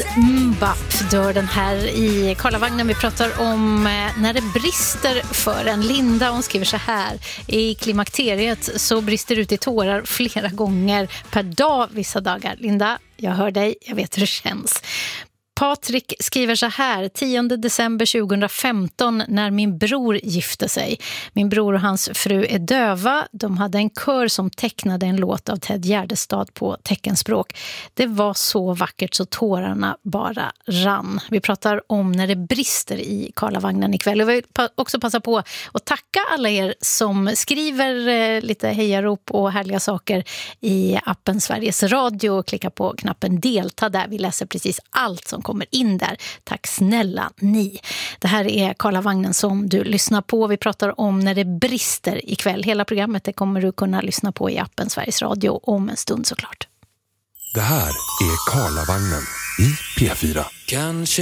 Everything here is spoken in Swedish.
Bap dör den här i Karlavagnen. Vi pratar om när det brister för en. Linda, hon skriver så här: i klimakteriet så brister ut i tårar flera gånger per dag vissa dagar. Linda, jag hör dig, jag vet hur det känns. Patrik skriver så här: 10 december 2015 när min bror gifte sig. Min bror och hans fru är döva. De hade en kör som tecknade en låt av Ted Gärdestad på teckenspråk. Det var så vackert så tårarna bara rann. Vi pratar om när det brister i Karlavagnen ikväll. Jag vill också passa på att tacka alla er som skriver lite hejarop och härliga saker i appen Sveriges Radio. Klicka på knappen delta där. Vi läser precis allt som kommer in där. Tack snälla ni. Det här är Karlavagnen som du lyssnar på. Vi pratar om när det brister ikväll. Hela programmet det kommer du kunna lyssna på i appen Sveriges Radio om en stund såklart. Det här är Karlavagnen i P4. Kanske